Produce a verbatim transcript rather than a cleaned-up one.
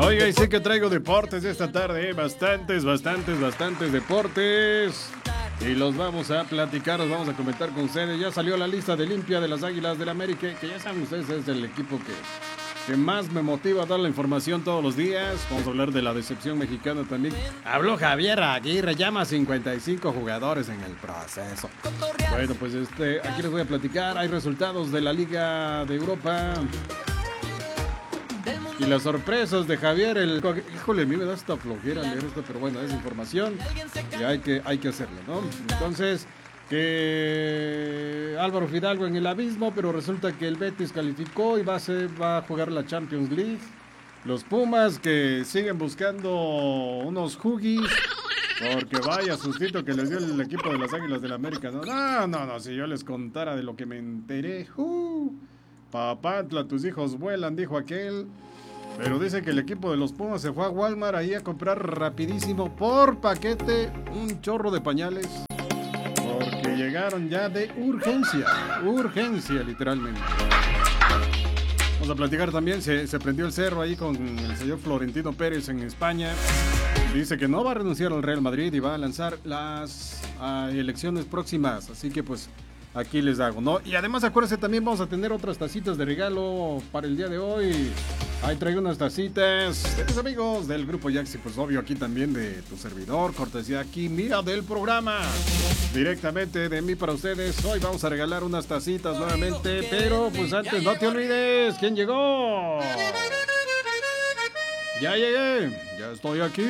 Oiga, y sé que traigo deportes esta tarde, ¿eh? bastantes, bastantes, bastantes deportes. Y los vamos a platicar, los vamos a comentar con ustedes. Ya salió la lista de limpia de las Águilas del América, que ya saben ustedes es el equipo que, que más me motiva a dar la información todos los días. Vamos a hablar de la decepción mexicana también. Habló Javier Aguirre, llama a cincuenta y cinco jugadores en el proceso. Bueno, pues este, aquí les voy a platicar. Hay resultados de la Liga de Europa. Y las sorpresas de Javier, el... Híjole, a mí me da esta flojera leer esto, pero bueno, es información y hay que, hay que hacerlo, ¿no? Entonces, que Álvaro Fidalgo en el abismo, pero resulta que el Betis calificó y va a, ser, va a jugar la Champions League. Los Pumas que siguen buscando unos jugis, porque vaya sustito que les dio el equipo de las Águilas del América. No, no, no, no, si yo les contara de lo que me enteré. Uh, Papantla, tus hijos vuelan, dijo aquel. Pero dice que el equipo de los Pumas se fue a Walmart ahí a comprar rapidísimo por paquete un chorro de pañales. Porque llegaron ya de urgencia, urgencia literalmente. Vamos a platicar también, se, se prendió el cerro ahí con el señor Florentino Pérez en España. Dice que no va a renunciar al Real Madrid y va a lanzar las uh, elecciones próximas. Así que pues aquí les hago, ¿no? Y además acuérdense, también vamos a tener otras tacitas de regalo para el día de hoy. Ahí traigo unas tacitas de mis amigos del Grupo Yaxi, pues obvio aquí también de tu servidor, cortesía aquí mía del programa. Directamente de mí para ustedes, hoy vamos a regalar unas tacitas nuevamente, pero pues antes no te olvides, ¿quién llegó? Ya llegué, ya estoy aquí.